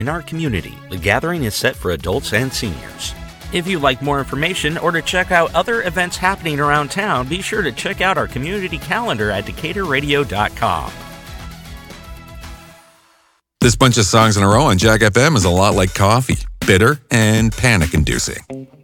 In our community, the gathering is set for adults and seniors. If you'd like more information or to check out other events happening around town, be sure to check out our community calendar at DecaturRadio.com. This bunch of songs in a row on Jack FM is a lot like coffee, bitter and panic-inducing.